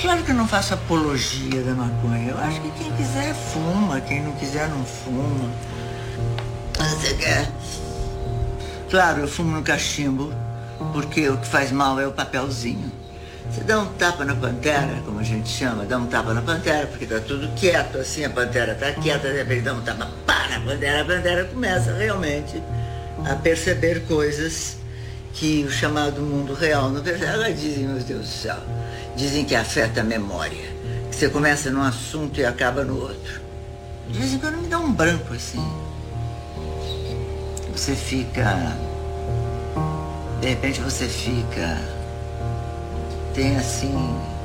Claro que eu não faço apologia da maconha. Eu acho que quem quiser fuma, quem não quiser não fuma. Você quer? Claro, eu fumo no cachimbo, porque o que faz mal é o papelzinho. Você dá um tapa na pantera, como a gente chama, dá um tapa na pantera, porque tá tudo quieto, assim, a pantera tá quieta, de repente dá um tapa, pá, na pantera, a pantera começa realmente a perceber coisas que o chamado mundo real não percebe. Ela dizem, meu Deus do céu, dizem que afeta a memória, que você começa num assunto e acaba no outro. De vez em quando me dá um branco, assim. Você fica... De repente você fica... Tem, assim...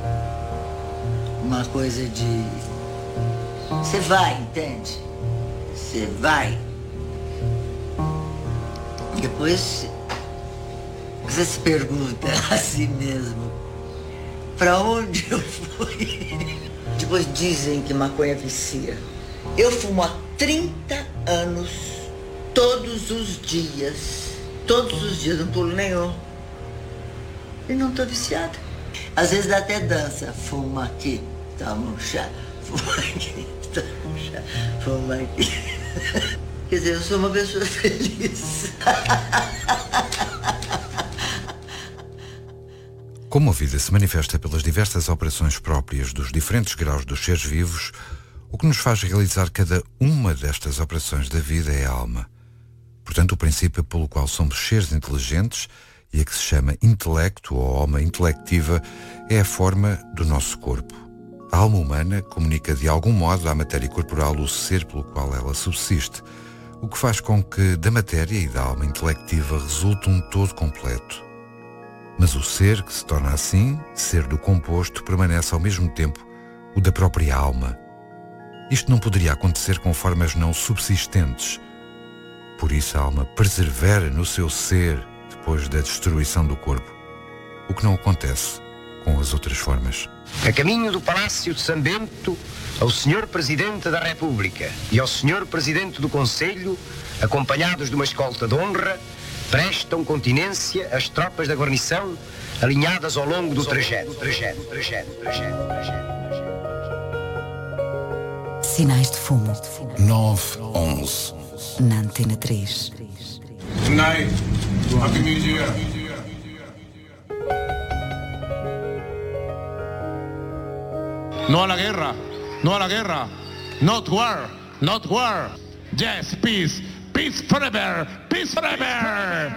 Uma coisa de... Você vai, entende? Você vai. Depois... Você se pergunta a si mesmo... Pra onde eu fui? Depois dizem que maconha vicia. Eu fumo há 30 anos... Todos os dias, não pulo nenhum. E não tô viciada. Às vezes dá até dança. Fuma aqui, toma um chá. Fuma aqui, toma um chá. Fuma aqui. Quer dizer, eu sou uma pessoa feliz. Como a vida se manifesta pelas diversas operações próprias dos diferentes graus dos seres vivos, o que nos faz realizar cada uma destas operações da vida é a alma. Portanto, o princípio pelo qual somos seres inteligentes e a que se chama intelecto ou alma intelectiva é a forma do nosso corpo. A alma humana comunica de algum modo à matéria corporal o ser pelo qual ela subsiste, o que faz com que da matéria e da alma intelectiva resulte um todo completo. Mas o ser que se torna assim, ser do composto, permanece ao mesmo tempo o da própria alma. Isto não poderia acontecer com formas não subsistentes. Por isso a alma persevera no seu ser depois da destruição do corpo, o que não acontece com as outras formas. A caminho do Palácio de São Bento, ao Sr. Presidente da República e ao Sr. Presidente do Conselho, acompanhados de uma escolta de honra, prestam continência às tropas da guarnição alinhadas ao longo do trajeto. Sinais de fumo. 9-11. Na Antena 3. Good night. Happy New Year. No a la guerra. No a la guerra. Not war. Not war. Yes, peace. Peace forever. Peace forever.